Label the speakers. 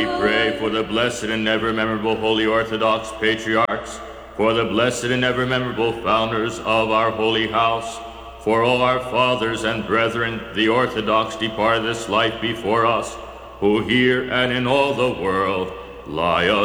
Speaker 1: pray for the blessed and ever memorable Holy Orthodox Patriarchs, for the blessed and ever memorable founders of our holy house, for all our fathers and brethren, the Orthodox departed this life before us, who here and in all the world lie